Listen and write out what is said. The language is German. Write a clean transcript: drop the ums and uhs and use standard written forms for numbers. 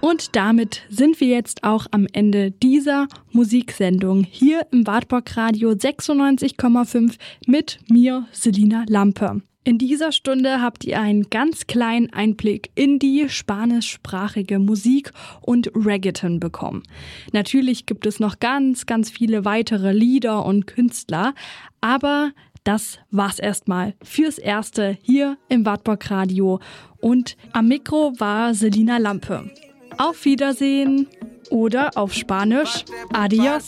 Und damit sind wir jetzt auch am Ende dieser Musiksendung hier im Wartburg Radio 96,5 mit mir, Selina Lampe. In dieser Stunde habt ihr einen ganz kleinen Einblick in die spanischsprachige Musik und Reggaeton bekommen. Natürlich gibt es noch ganz, ganz viele weitere Lieder und Künstler, aber das war's erstmal fürs Erste hier im Wartburg Radio. Und am Mikro war Selina Lampe. Auf Wiedersehen oder auf Spanisch, adios.